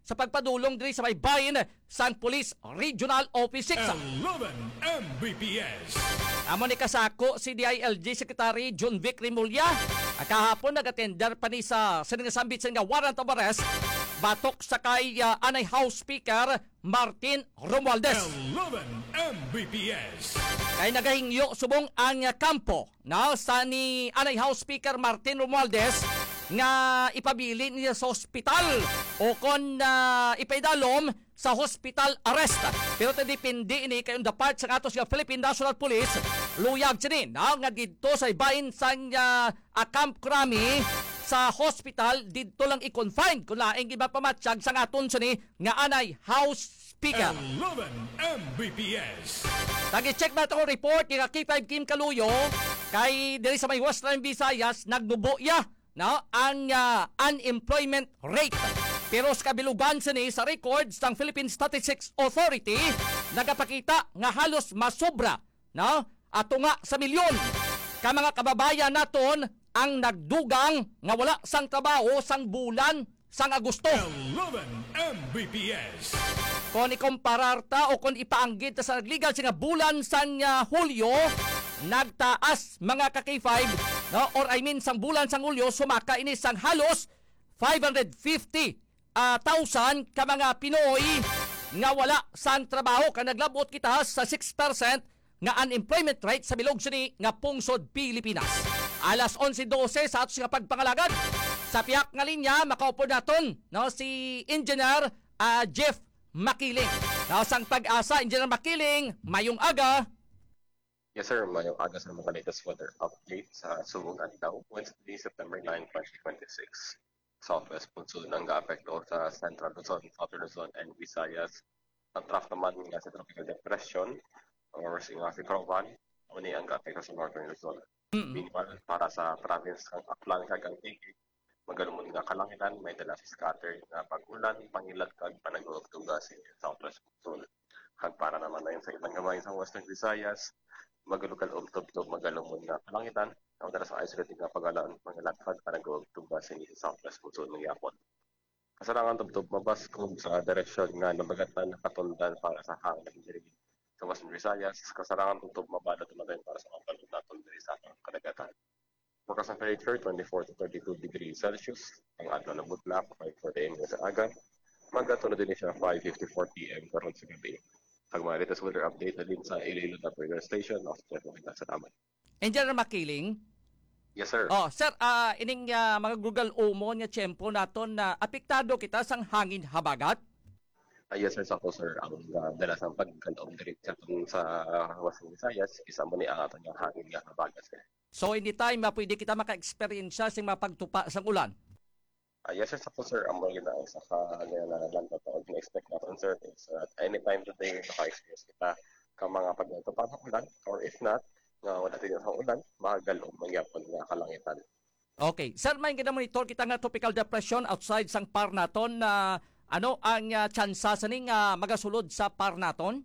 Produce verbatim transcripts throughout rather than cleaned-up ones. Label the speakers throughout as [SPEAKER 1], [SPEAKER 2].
[SPEAKER 1] sa pagpadulong diri sa may bayin sang Police Regional Office six.
[SPEAKER 2] eleven M B P S.
[SPEAKER 1] Amo ni kasako si D I L G Secretary John Vic Rimulya. Kahapon nag-attender pa ni sa siningasambit sa nga warrant of arrest batok sa kay uh, Anay House Speaker Martin Romualdez.
[SPEAKER 2] eleven M B P S.
[SPEAKER 1] Kay nagahingyo subong ang uh, kampo na sa ni Anay House Speaker Martin Romualdez nga ipabili niya sa ospital o kon uh, ipaidalom sa hospital arrest. Pero tadipindi ini kayong dapat sa atos nga Philippine National Police luyag sinin na nga dito sa ibahin sa uh, uh, Camp Crami sa hospital dito lang i-confine kung laing iba pamatsyag sa aton sini nga Anay House Speaker.
[SPEAKER 2] eleven M B P S.
[SPEAKER 1] Tagi-check na ito ko report ni K five Kim Kaluyo kay diri sa may Western Visayas nagdubo ya no, ang uh, unemployment rate. Pero sa kabilugan sini sa records ng Philippine Statistics Authority nagapakita nga halos masobra no, ato nga sa milyon ka mga kababayan naton ang nagdugang nga wala sang trabaho sang bulan sang Agosto.
[SPEAKER 2] eleven M B P S.
[SPEAKER 1] Kung ikompararta o kung ipaanggit sa legal sa nga bulan sang uh, Hulyo, nagtaas mga ka K five, no? Or I mean sang bulan sang Hulyo, sumaka ini sang halos five hundred fifty thousand ka mga Pinoy nga wala sang trabaho. Ka naglabot kita sa six percent nga unemployment rate sa bilog sini nga pungsod Pilipinas. Alas eleven twelve sa atos nga pagpangalagad. Sa piyak nga linya, makaupo naton no, si Engineer uh, Jeff Makiling. No, sang pag-asa, Engineer Makiling, mayong aga.
[SPEAKER 3] Yes sir, mayong aga sa mga latest weather update sa Subong Antaw, Wednesday, September ninth, twenty twenty-six. Southwest monsoon ang ga-apekto sa Central Luzon, Southern Luzon, and Visayas. Ang track naman nga sa tropical depression or sa Fikrovan, ni ang ga-apekto sa Northern Luzon.
[SPEAKER 1] Mm-hmm.
[SPEAKER 3] Meanwhile, para sa province ng Aklan, Kagang Tiki, magalumon nga kalangitan, may dala sa scattered na pag-ulan, pangilad kag panagugtuga sa Southwest monsoon. Kag para naman na yun sa ibang gamay sa Western Visayas, magalukal umtub-tub, magalumon nga kalangitan, ang dala sa isolated nga pag-alaan, mga latfag panagugtuga sa Southwest monsoon ng yapon. Kasarangan tub-tub mabas kung sa direksyon nga nabagatan katundan para sa hangin diri sa Western Visayas, kasarangan tub-tub mabada tumagan para sa mga balod naton diri sa kadagatan. Forecast temperature twenty-four to thirty-two degrees Celsius. Ang adlaw na butlak five forty a m sa aga. Magatunod din siya five fifty-four p m karon sa gabi. Ang mga latest weather update na din sa Iloilo Weather Station of Jeff Salamat.
[SPEAKER 1] Engineer Makiling.
[SPEAKER 3] Yes sir.
[SPEAKER 1] Oh, sir, uh, ining uh, mga Google umon nga tiyempo naton na uh, apektado kita sang hangin habagat.
[SPEAKER 3] Uh, yes sir, sako sir. Ang uh, dala sa pagkanong diri sa uh, Western Visayas, isa mo ni ang aton nga hangin nga habagat sir.
[SPEAKER 1] So anytime uh, pwede kita maka-experience sa mapagtupa sa ulan.
[SPEAKER 3] Uh, yes sir, sako sir. Ang mga ginaang sa na land na taon na-expect natin sir is at uh, anytime today maka-experience kita ka mga pagtupa sa ulan or if not, nga wala din sa ulan, magalong mangyapon nga kalangitan.
[SPEAKER 1] Okay. Sir, may gina-monitor kita nga tropical depression outside sang par naton na uh, ano ang uh, tsansa sa ning uh, magasulod sa par naton?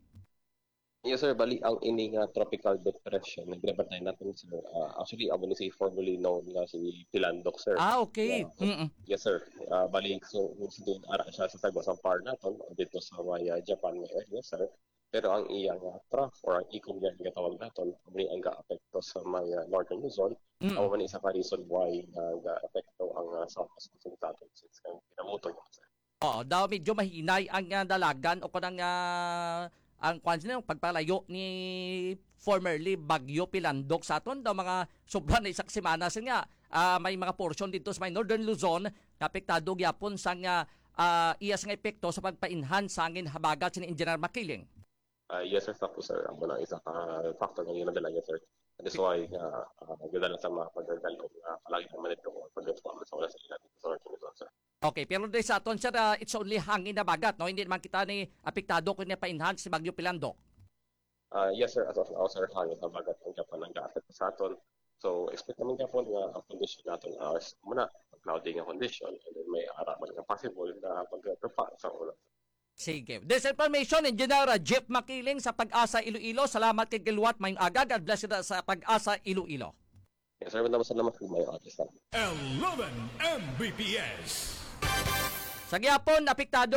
[SPEAKER 3] Yes sir, bali ang ini nga tropical depression nagrebatay natin sir. Uh, actually, amo ni si formerly known nga si Pilandok sir.
[SPEAKER 1] Ah, okay.
[SPEAKER 3] Uh, yes sir. Uh, bali so si din ara siya sa tagos ang par naton dito sa may uh, Japan area sir. Pero ang iyang uh, trough or ang ikom nga gatawag naton amo ang ga-apekto sa may uh, Northern Luzon. Mm. Amo man isa ka reason why uh, ga-apekto ang uh, Southwest Luzon naton since kang pinamotor niya sir. Oo,
[SPEAKER 1] daw medyo mahinay ang uh, dalagan o kanang uh, ang kwan sila, pagpalayo ni formerly Bagyo Pilandok sa aton daw mga sobra na isang semana sa nga uh, may mga portion dito sa may Northern Luzon na apektado gyapon sa nga uh, iyas nga epekto sa pagpa-enhance sa hangin habagat sa Engineer Makiling.
[SPEAKER 3] Uh, yes sir, tapos sir, ang mga isa ka factor ng yun nadala niya sir. That's why uh, uh, nagdala sa mga pagdadalong uh, palagi naman ito kung pagdadalong sa wala sa ilan sa Northern Luzon sir.
[SPEAKER 1] Okay, pero dahil sa aton sir, uh, it's only hangin na bagat, no? Hindi naman kita ni apektado kung pa-enhance si Bagyo Pilandok.
[SPEAKER 3] Uh, yes sir, as of now sir, hangin na bagat ang Japan ang ga-affect sa aton. So, expect naman Japan nga ang condition natin as muna, cloudy nga condition, and then may araman nga possible na pagkatupa sa ulan.
[SPEAKER 1] Sige. This information, Engineer Jeff Makiling sa Pag-asa Iloilo. Salamat kay Gilwat, mayong aga. God bless you sa Pag-asa Iloilo.
[SPEAKER 3] Yes sir, salamat salamat kay mayong aga.
[SPEAKER 2] eleven M B P S.
[SPEAKER 1] Sa gyapon, apektado